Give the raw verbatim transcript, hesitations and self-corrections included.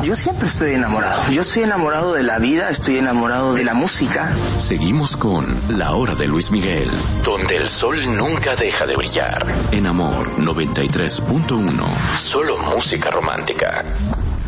Yo siempre estoy enamorado. Yo estoy enamorado de la vida, estoy enamorado de la música. Seguimos con La Hora de Luis Miguel, donde el sol nunca deja de brillar. En Amor noventa y tres punto uno. Solo música romántica.